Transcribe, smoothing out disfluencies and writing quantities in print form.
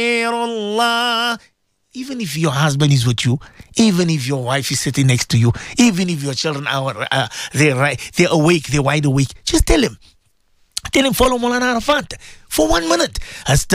Allah. Even if your husband is with you, even if your wife is sitting next to you, even if your children are they're awake, they're wide awake, just tell him. Tell him follow Maulana Arafat for 1 minute.